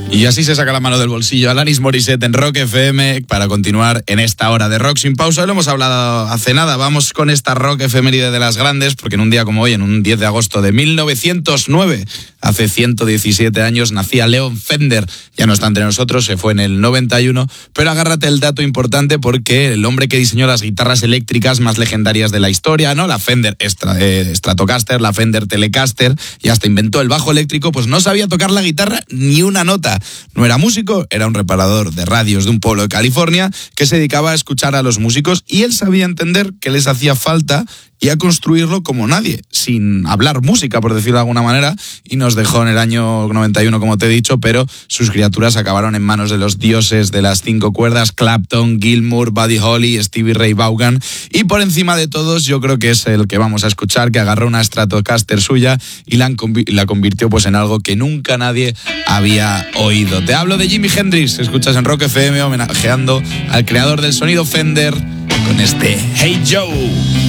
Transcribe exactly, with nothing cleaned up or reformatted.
Y así se saca la mano del bolsillo Alanis Morissette en Rock F M para continuar en esta hora de rock sin pausa. Lo hemos hablado hace nada. Vamos con esta rock efeméride de las grandes, porque en un día como hoy, en un diez de agosto de mil novecientos nueve, hace ciento diecisiete años, nacía Leon Fender. Ya no está entre nosotros, se fue en el noventa y uno, pero agárrate el dato importante porque el hombre que diseñó las guitarras eléctricas más legendarias de la historia, ¿no? La Fender Stra- eh, Stratocaster, la Fender Telecaster, y hasta inventó el bajo eléctrico, pues no sabía tocar la guitarra ni una nota. No era músico, era un reparador de radios de un pueblo de California que se dedicaba a escuchar a los músicos, y él sabía entender que les hacía falta y a construirlo como nadie, sin hablar música, por decirlo de alguna manera, y nos dejó en el año noventa y uno, como te he dicho, pero sus criaturas acabaron en manos de los dioses de las cinco cuerdas, Clapton, Gilmour, Buddy Holly, Stevie Ray Vaughan, y por encima de todos yo creo que es el que vamos a escuchar, que agarró una Stratocaster suya y la, la convirtió pues en algo que nunca nadie había oído. Te hablo de Jimi Hendrix, escuchas en Rock F M homenajeando al creador del sonido Fender con este Hey Joe.